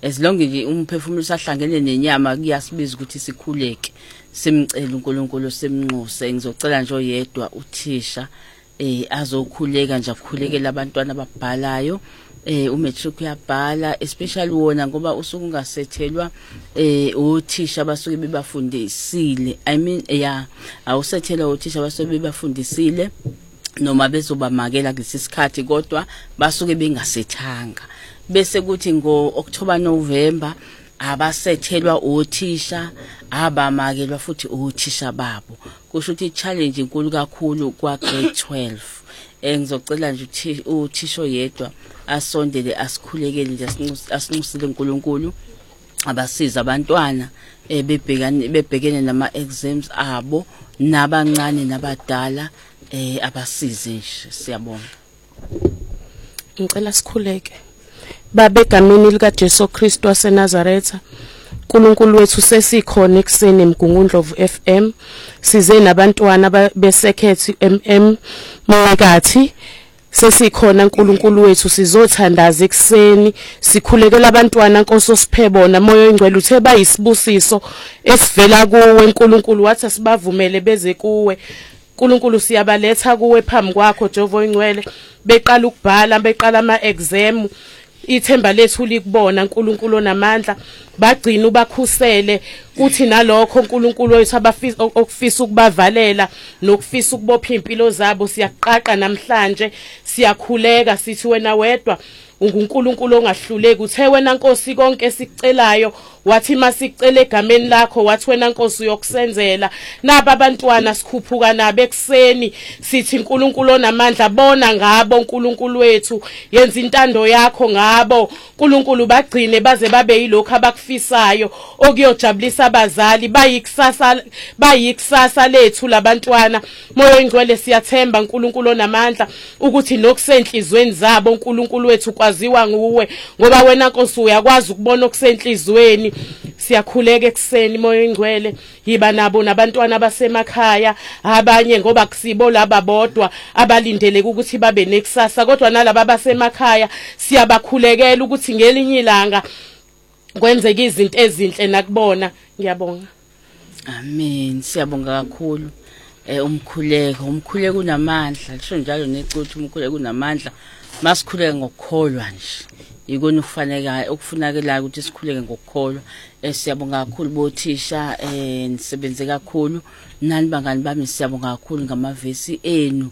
as long nje umphefumulo sahlangene nenyama kuyasibiza ukuthi sikhuleke simcela uNkulunkulu simnxuse. Ngizocela nje oyedwa uthisha azokhuleka nje akukhulekela abantwana ababhalayo. Umatric uyabhala especially wona ngoba usuku ungasethelwa uthisha basuke bebafundisile. I mean awusethelwa uthisha basuke bebafundisile noma bezobamakela kulesi sikhathi kodwa basuke bengasethanga. Bese kuthi ngo-October November abasethelwa uthisha abamakelwa futhi uthisha babo. Kusho ukuthi challenge inkulu kakhulu kwa grade 12. Ngizocela nje uthisha yedwa asondele asikhulekele nje asinxusile uNkulunkulu abasiza abantwana bebhekene nama exams abo nabancane nabadala abasize nje. Siyabonga. Ngicela sikhuleke. Baba egameni lika Jesu Kristu waseNazaretha, uNkulunkulu wethu sesikhona ekseni eMgungundlovu FM, size nabantwana besekhethi Mwakathi. Sesikhona uNkulunkulu wethu sizothandaza ekseni, sikhulekela abantwana Nkosi osiphebona Moya Oyingcwele uthe bayisibusiso esivela kuwe uNkulunkulu wathi asibavumele beze kuwe. uNkulunkulu siyabaletha kuwe phambi kwakho Jehova Oyingcwele, beqala ukubhala beqala ama-exam. Ithemba lethu likubona uNkulunkulu onamandla, bagcina ubakhusele kuthi nalokho uNkulunkulu wethu abafisa okufisa ukubavalela nokufisa ukubopha impilo zabo. Siyaqaqa namhlanje, siyakhuleka sithi wena wedwa uNkulunkulu ongahluleki. Uthe wena Nkosi konke esicelayo, wathi masicela egameni lakho, wathi wena Nkosi uyokusenzela. Naba abantwana sikhuphuka nabo ekseni sithi uNkulunkulu onamandla, bona ngabo uNkulunkulu wethu, yenza intando yakho ngabo uNkulunkulu, bagcine baze babe yilokho abakufisayo okuyojabulisa abazali. Bayikusasa lethu labantwana. Moya Oyingcwele siyathemba uNkulunkulu onamandla ukuthi nokusenhlizweni zabo uNkulunkulu wethu kwaziwa nguwe, ngoba wena Nkosi uyakwazi ukubona okusenhlizweni. Siyakhuleka ekseni Moya Oyingcwele, yiba nabo nabantwana basemakhaya, abanye ngoba kusibo laba bodwa abalindeleke ukuthi babe nekusasa, kodwa nalabo basemakhaya siyabakhulekela ukuthi ngelinye ilanga kwenzeke izinto ezinhle nakubona. Ngiyabonga. Amen. Siyabonga kakhulu. Umkhuleko unamandla, lisho njalo necuthi umkhuleko unamandla. Masikhuleke ngokukholwa nje, ikona okufunakelayo ukuthi sikhuleke ngokukholwa. Siyabonga kakhulu bothisha, nisebenze kakhulu nani bangani bami, siyabonga kakhulu ngamavesi enu.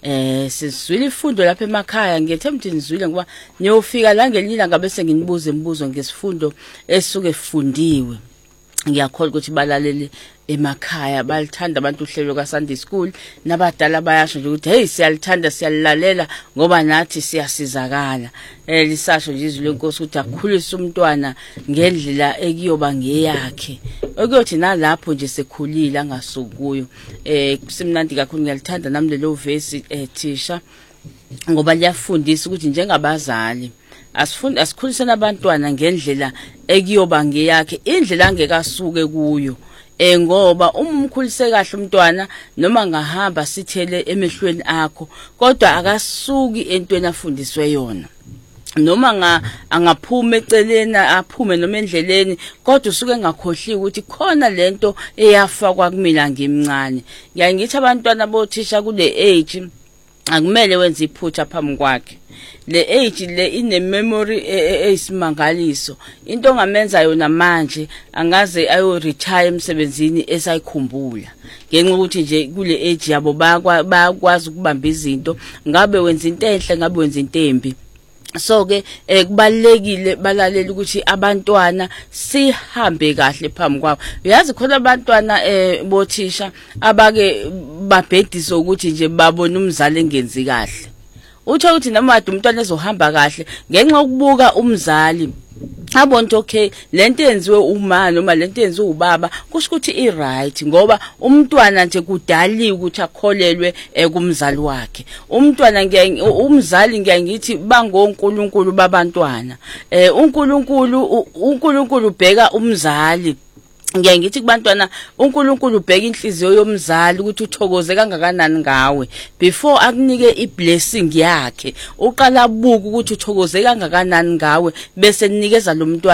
Sizwile ifundo lapha emakhaya, ngiyethemba ukuthi nizwile ngoba niyofika la ngelinye ngabe senginibuza imibuzo ngesifundo esuke sifundiwe. Ngiyakholwa ukuthi balalele emakhaya balithanda abantu uhlelo ka Sunday School, nabadala bayasho nje ukuthi hey siyalithanda siyalilalela ngoba nathi siyasizakala. Lisasho nje izwi lenkosi ukuthi akukhulisa umntwana ngendlela ekuyoba ngeyakhe, okuyothi nalapho nje sekhulile angasukuyo. Kusemnandi kakhulu, ngiyalithanda nami lelo verse thisha ngoba liyafundisa ukuthi njengabazali asikhulise nabantwana ngendlela ekuyoba ngeyakhe, indlela angekasuke kuyo. Ngoba umkhulise kahle umntwana noma ngahamba sithele emehlweni akho, kodwa akasuki entweni afundiswe yona. Noma angaphuma eceleni aphume noma endleleni, kodwa usuke ngakhohliwe ukuthi khona lento eyafakwa kumina ngimncane. Ngiyangithi abantwana bothisha kule age akumele wenze iphutha phambi kwakhe. Le age le ine memory eyisimangaliso. Into ongamenza yona manje angaze ayo retire emsebenzini esayikhumbula. Ngenxa ukuthi nje kule age yabo bayakwazi ukubamba izinto, ngabe wenza into enhle ngabe wenza into embi. So ke kubalekile balaleli ukuthi abantwana sihambe kahle phambi kwabo. Uyazi khona abantwana bothisha abake babhedisa ukuthi nje babona umzali engenzi kahle. Utho ukuthi noma umntwana ezohamba kahle ngenxa yokubuka umzali. Abonto okay lento yenziwe uma noma lento yenziwe ubaba kusho ukuthi i-right, ngoba umntwana nje kudaliwe ukuthi akholelwe kumzali wakhe. Umntwana umzali ngiyangithi bangonkulunkulu babantwana. uNkulunkulu ubheka umzali. Ngiyangithi kubantwana uNkulunkulu ubheka inhliziyo yomzali ukuthi uthokoze kangakanani ngawe before akunike iblessing yakhe. Uqala buku ukuthi uthokoze kangakanani ngawe bese ninikeza lo mntwana